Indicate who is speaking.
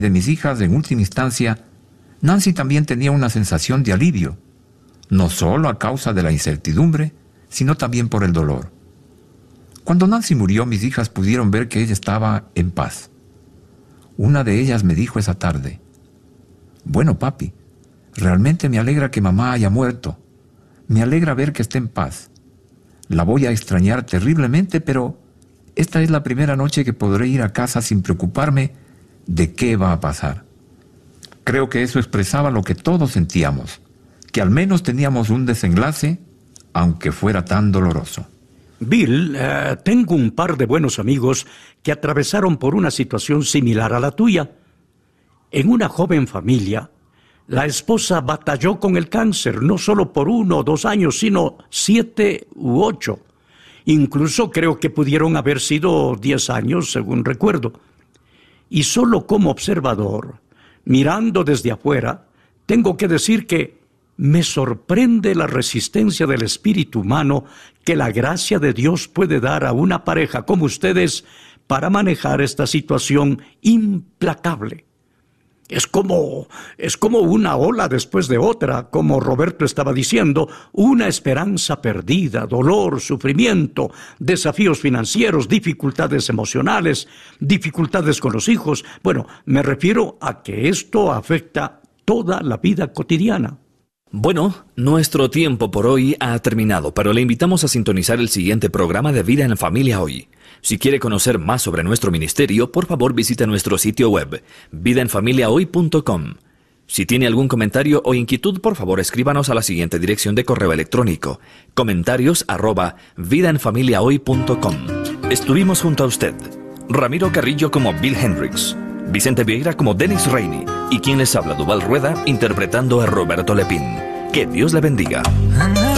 Speaker 1: de mis hijas, en última instancia, Nancy también tenía una sensación de alivio, no solo a causa de la incertidumbre, sino también por el dolor. Cuando Nancy murió, mis hijas pudieron ver que ella estaba en paz. Una de ellas me dijo esa tarde: «Bueno, papi, realmente me alegra que mamá haya muerto. Me alegra ver que esté en paz. La voy a extrañar terriblemente, pero esta es la primera noche que podré ir a casa sin preocuparme de qué va a pasar». Creo que eso expresaba lo que todos sentíamos, que al menos teníamos un desenlace, aunque fuera tan doloroso.
Speaker 2: Bill, tengo un par de buenos amigos que atravesaron por una situación similar a la tuya. En una joven familia, la esposa batalló con el cáncer, no solo por 1 o 2 años, sino 7 u 8. Incluso creo que pudieron haber sido 10 años, según recuerdo. Y solo como observador, mirando desde afuera, tengo que decir que me sorprende la resistencia del espíritu humano que la gracia de Dios puede dar a una pareja como ustedes para manejar esta situación implacable. Es como una ola después de otra, como Roberto estaba diciendo, una esperanza perdida, dolor, sufrimiento, desafíos financieros, dificultades emocionales, dificultades con los hijos. Bueno, me refiero a que esto afecta toda la vida cotidiana.
Speaker 3: Bueno, nuestro tiempo por hoy ha terminado, pero le invitamos a sintonizar el siguiente programa de Vida en Familia Hoy. Si quiere conocer más sobre nuestro ministerio, por favor visite nuestro sitio web, vidaenfamiliahoy.com. Si tiene algún comentario o inquietud, por favor escríbanos a la siguiente dirección de correo electrónico, comentarios@vidaenfamiliahoy.com. Estuvimos junto a usted, Ramiro Carrillo como Bill Hendricks, Vicente Vieira como Dennis Rainey y quien les habla, Duval Rueda, interpretando a Roberto Lepín. Que Dios le bendiga.